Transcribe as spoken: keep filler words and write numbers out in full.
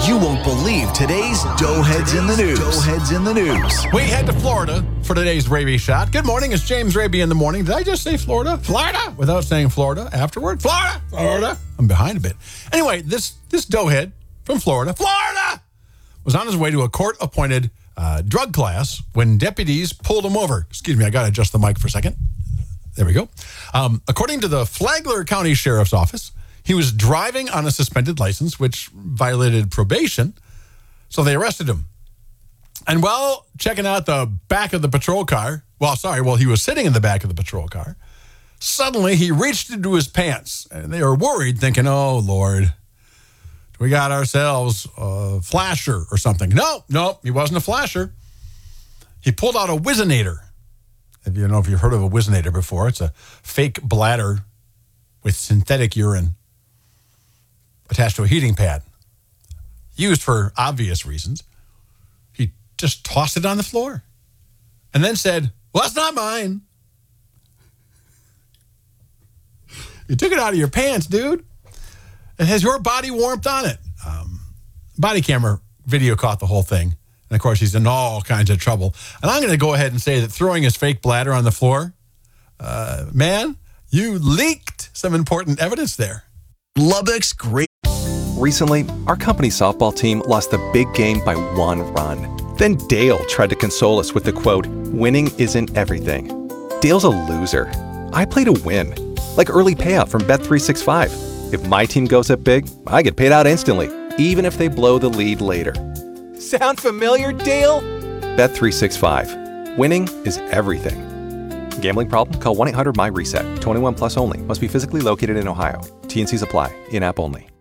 You won't believe today's Doughheads in the News. Doughheads in the News. We head to Florida for today's Raby Shot. Good morning, it's James Raby in the morning. Did I just say Florida? Florida? Without saying Florida afterward? Florida? Florida? I'm behind a bit. Anyway, this, this doughhead from Florida, Florida, was on his way to a court-appointed uh, drug class when deputies pulled him over. Excuse me, I got to adjust the mic for a second. There we go. Um, according to the Flagler County Sheriff's Office, he was driving on a suspended license, which violated probation, so they arrested him. And while checking out the back of the patrol car, well, sorry, well, he was sitting in the back of the patrol car, suddenly he reached into his pants, and they were worried, thinking, oh, Lord, we got ourselves a flasher or something. No, no, he wasn't a flasher. He pulled out a Whizzinator. If you know if you've heard of a Whizzinator before, it's a fake bladder with synthetic urine attached to a heating pad, used for obvious reasons. He just tossed it on the floor and then said, well, that's not mine. You took it out of your pants, dude. It has your body warmth on it. Um, body camera video caught the whole thing. And, of course, he's in all kinds of trouble. And I'm going to go ahead and say that throwing his fake bladder on the floor, uh, man, you leaked some important evidence there. Lubbock's great. Recently, our company softball team lost the big game by one run. Then Dale tried to console us with the quote, winning isn't everything. Dale's a loser. I play to win. Like early payout from Bet three sixty-five. If my team goes up big, I get paid out instantly, even if they blow the lead later. Sound familiar, Dale? Bet three sixty-five. Winning is everything. Gambling problem? Call one eight hundred M Y RESET. twenty-one plus only. Must be physically located in Ohio. T and C's apply. In-app only.